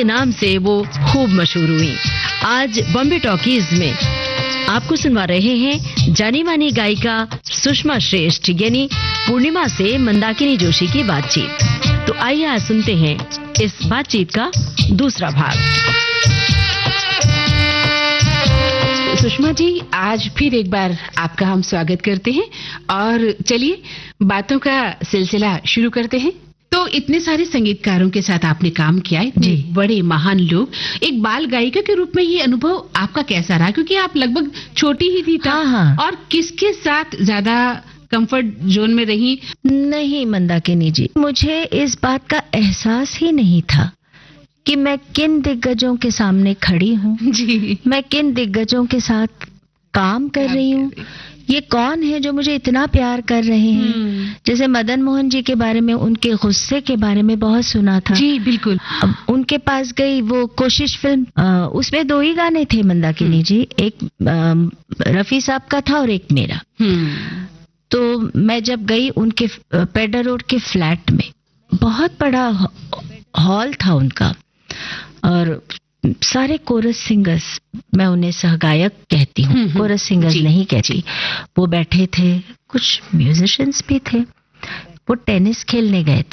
के नाम से वो खूब मशहूर हुई। आज बॉम्बे टॉकीज में आपको सुनवा रहे हैं जानी मानी गायिका सुषमा श्रेष्ठ यानी पूर्णिमा से मंदाकिनी जोशी की बातचीत। तो आइए आज सुनते हैं इस बातचीत का दूसरा भाग। सुषमा जी, आज फिर एक बार आपका हम स्वागत करते हैं और चलिए बातों का सिलसिला शुरू करते हैं। तो इतने सारे संगीतकारों के साथ आपने काम किया, इतने बड़े महान लोग, एक बाल गायिका के रूप में ये अनुभव आपका कैसा रहा? क्योंकि आप लगभग छोटी ही थी तब। हाँ। और किसके साथ ज्यादा कंफर्ट जोन में रही? नहीं मंदाकिनी जी, मुझे इस बात का एहसास ही नहीं था कि मैं किन दिग्गजों के सामने खड़ी हूँ जी, मैं किन दिग्गजों के साथ काम कर रही हूँ। ये कौन है जो मुझे इतना प्यार कर रहे हैं? जैसे मदन मोहन जी के बारे में, उनके गुस्से के बारे में बहुत सुना था। जी बिल्कुल। अब उनके पास गई, वो कोशिश फिल्म, उसमें 2 ही गाने थे मंदाकिनी जी, एक रफी साहब का था और एक मेरा। तो मैं जब गई उनके पेडर रोड के फ्लैट में, बहुत बड़ा हॉल था उनका और सारे कोरस सिंगर्स, मैं उन्हें सहगायक कहती हूँ, कोरस सिंगर्स नहीं कहती, वो बैठे थे, कुछ म्यूजिशियंस भी थे, वो टेनिस खेलने गए थे।